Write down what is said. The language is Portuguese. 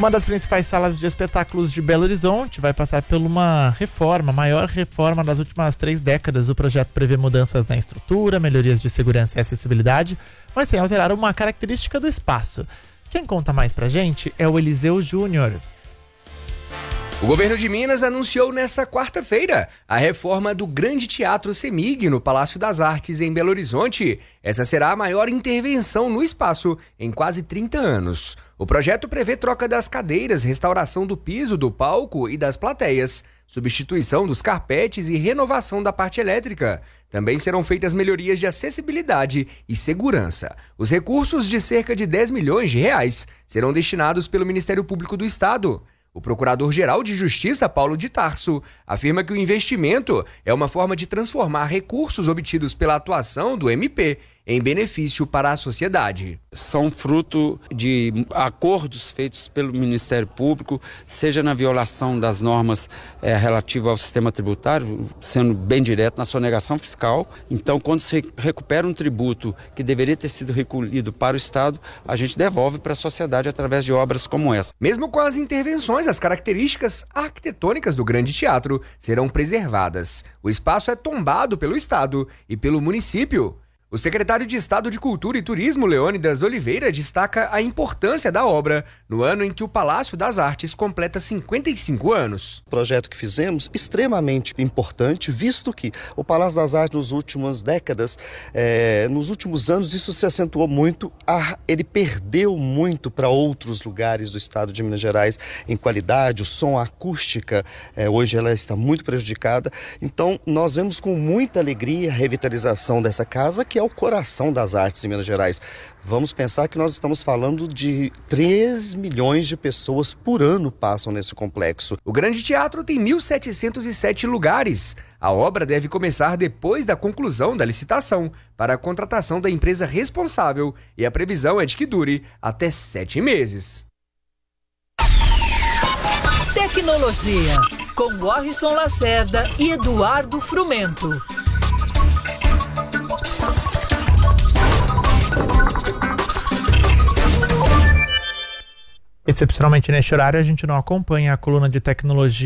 Uma das principais salas de espetáculos de Belo Horizonte vai passar por uma reforma, a maior reforma das últimas 3 décadas. O projeto prevê mudanças na estrutura, melhorias de segurança e acessibilidade, mas sem alterar uma característica do espaço. Quem conta mais pra gente é o Eliseu Júnior. O governo de Minas anunciou nesta quarta-feira a reforma do Grande Teatro CEMIG no Palácio das Artes, em Belo Horizonte. Essa será a maior intervenção no espaço em quase 30 anos. O projeto prevê troca das cadeiras, restauração do piso, do palco e das plateias, substituição dos carpetes e renovação da parte elétrica. Também serão feitas melhorias de acessibilidade e segurança. Os recursos de cerca de R$10 milhões serão destinados pelo Ministério Público do Estado. O Procurador-Geral de Justiça, Paulo de Tarso, afirma que o investimento é uma forma de transformar recursos obtidos pela atuação do MP em benefício para a sociedade. São fruto de acordos feitos pelo Ministério Público, seja na violação das normas relativas ao sistema tributário, sendo bem direto na sonegação fiscal. Então, quando se recupera um tributo que deveria ter sido recolhido para o Estado, a gente devolve para a sociedade através de obras como essa. Mesmo com as intervenções, as características arquitetônicas do Grande Teatro serão preservadas. O espaço é tombado pelo Estado e pelo município. O secretário de Estado de Cultura e Turismo, Leônidas Oliveira, destaca a importância da obra no ano em que o Palácio das Artes completa 55 anos. O projeto que fizemos, extremamente importante, visto que o Palácio das Artes nas últimas décadas, nos últimos anos, isso se acentuou muito, ele perdeu muito para outros lugares do estado de Minas Gerais em qualidade, o som, a acústica, hoje ela está muito prejudicada. Então, nós vemos com muita alegria a revitalização dessa casa, que é o coração das artes em Minas Gerais. Vamos pensar que nós estamos falando de 3 milhões de pessoas por ano passam nesse complexo. O Grande Teatro tem 1.707 lugares. A obra deve começar depois da conclusão da licitação para a contratação da empresa responsável e a previsão é de que dure até 7 meses. Tecnologia, com Warrison Lacerda e Eduardo Frumento. Excepcionalmente neste horário a gente não acompanha a coluna de tecnologia